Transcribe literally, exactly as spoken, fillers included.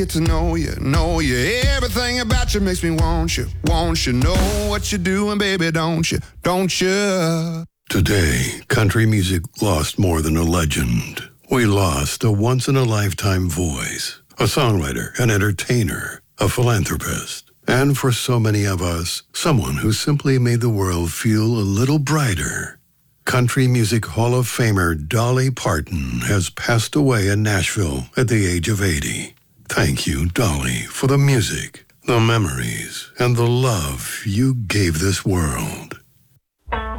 Get to know you, know you. Everything about you makes me want you, want you. Know what you're doing, baby, don't you, don't you? Today, country music lost more than a legend. We lost a once-in-a-lifetime voice, a songwriter, an entertainer, a philanthropist. And for so many of us, someone who simply made the world feel a little brighter. Country Music Hall of Famer Dolly Parton has passed away in Nashville at the age of eighty. Thank you, Dolly, for the music, the memories, and the love you gave this world.